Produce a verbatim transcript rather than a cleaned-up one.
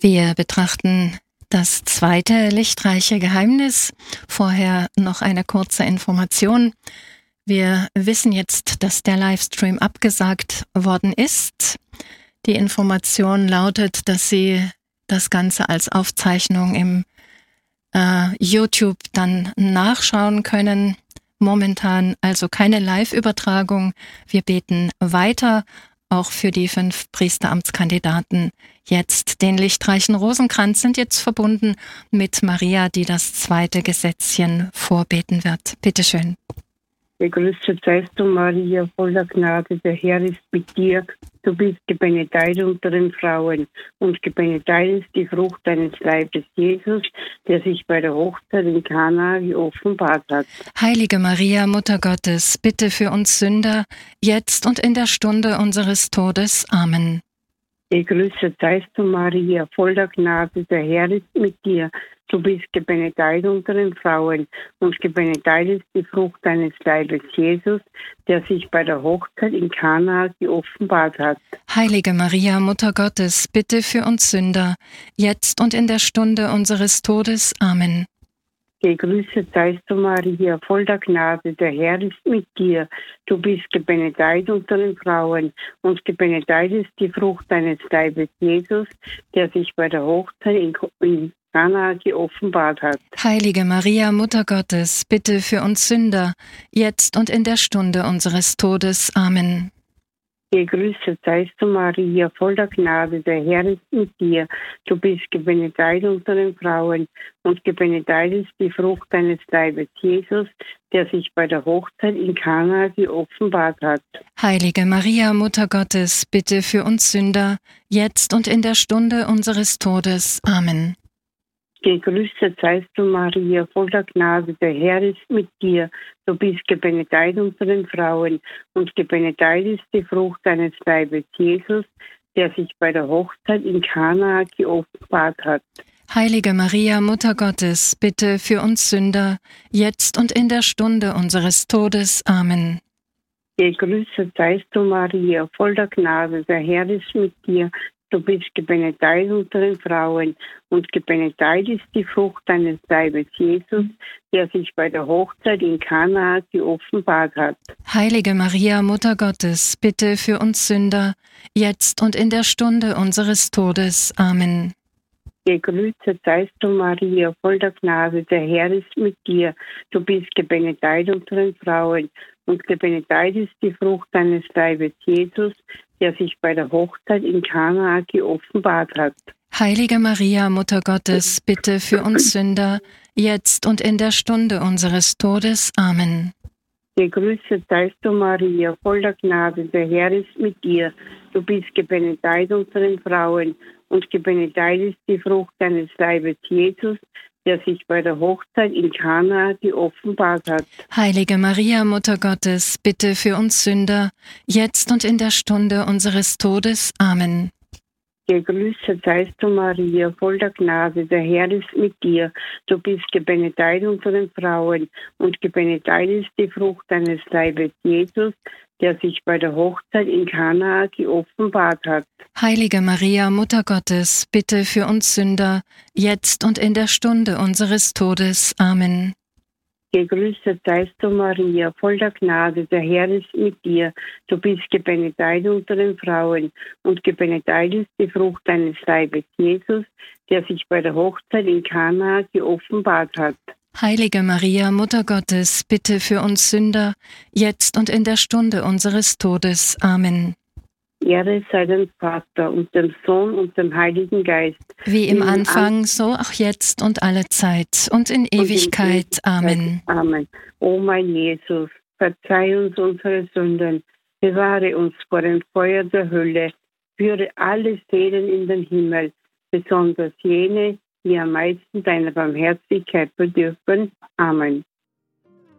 Wir betrachten das zweite lichtreiche Geheimnis. Vorher noch eine kurze Information. Wir wissen jetzt, dass der Livestream abgesagt worden ist. Die Information lautet, dass Sie das Ganze als Aufzeichnung im äh, YouTube dann nachschauen können. Momentan also keine Live-Übertragung. Wir beten weiter, auch für die fünf Priesteramtskandidaten. Jetzt den lichtreichen Rosenkranz sind jetzt verbunden mit Maria, die das zweite Gesetzchen vorbeten wird. Bitte schön. Gegrüßet seist du, Maria, voller Gnade, der Herr ist mit dir. Du bist gebenedeit unter den Frauen und gebenedeit ist die Frucht deines Leibes, Jesus, der sich bei der Hochzeit in Kana geoffenbart hat. Heilige Maria, Mutter Gottes, bitte für uns Sünder, jetzt und in der Stunde unseres Todes. Amen. Gegrüßet seist du, Maria, voller Gnade, der Herr ist mit dir. Du bist gebenedeit unter den Frauen und gebenedeit ist die Frucht deines Leibes, Jesus, der sich bei der Hochzeit in Kana geoffenbart hat. Heilige Maria, Mutter Gottes, bitte für uns Sünder, jetzt und in der Stunde unseres Todes. Amen. Gegrüßet seist du, Maria, voller Gnade, der Herr ist mit dir. Du bist gebenedeit unter den Frauen und gebenedeit ist die Frucht deines Leibes, Jesus, der sich bei der Hochzeit in, in Kana geoffenbart hat. Heilige Maria, Mutter Gottes, bitte für uns Sünder, jetzt und in der Stunde unseres Todes. Amen. Gegrüßet seist du, Maria, voller Gnade, der Herr ist mit dir. Du bist gebenedeit unter den Frauen und gebenedeit ist die Frucht deines Leibes, Jesus, der sich bei der Hochzeit in Kana geoffenbart hat. Heilige Maria, Mutter Gottes, bitte für uns Sünder, jetzt und in der Stunde unseres Todes. Amen. Gegrüßet seist du, Maria, voller Gnade, der Herr ist mit dir. Du bist gebenedeit unter den Frauen und gebenedeit ist die Frucht deines Leibes, Jesus, der sich bei der Hochzeit in Kana geoffenbart hat. Heilige Maria, Mutter Gottes, bitte für uns Sünder, jetzt und in der Stunde unseres Todes. Amen. Gegrüßet seist du, Maria, voller Gnade, der Herr ist mit dir. Du bist gebenedeit unter den Frauen und gebenedeit ist die Frucht deines Leibes, Jesus, der sich bei der Hochzeit in Kana geoffenbart hat. Heilige Maria, Mutter Gottes, bitte für uns Sünder, jetzt und in der Stunde unseres Todes. Amen. Gegrüßet seist du, Maria, voller Gnade, der Herr ist mit dir. Du bist gebenedeit unter den Frauen und gebenedeit ist die Frucht deines Leibes, Jesus, der sich bei der Hochzeit in Kana geoffenbart hat. Heilige Maria, Mutter Gottes, bitte für uns Sünder, jetzt und in der Stunde unseres Todes. Amen. Gegrüßet seist du, Maria, voller Gnade, der Herr ist mit dir. Du bist gebenedeit unter den Frauen und gebenedeit ist die Frucht deines Leibes, Jesus, der sich bei der Hochzeit in Kana geoffenbart hat. Heilige Maria, Mutter Gottes, bitte für uns Sünder, jetzt und in der Stunde unseres Todes. Amen. Gegrüßet seist du, Maria, voller Gnade, der Herr ist mit dir. Du bist gebenedeit unter den Frauen und gebenedeit ist die Frucht deines Leibes, Jesus, der sich bei der Hochzeit in Kana geoffenbart hat. Heilige Maria, Mutter Gottes, bitte für uns Sünder, jetzt und in der Stunde unseres Todes. Amen. Gegrüßet seist du, Maria, voller Gnade, der Herr ist mit dir. Du bist gebenedeit unter den Frauen und gebenedeit ist die Frucht deines Leibes, Jesus, der sich bei der Hochzeit in Kana geoffenbart hat. Heilige Maria, Mutter Gottes, bitte für uns Sünder, jetzt und in der Stunde unseres Todes. Amen. Ehre sei dem Vater und dem Sohn und dem Heiligen Geist. Wie im Anfang, so auch jetzt und alle Zeit und in Ewigkeit. Amen. Amen. O mein Jesus, verzeih uns unsere Sünden, bewahre uns vor dem Feuer der Hölle, führe alle Seelen in den Himmel, besonders jene, die am meisten deiner Barmherzigkeit bedürfen. Amen.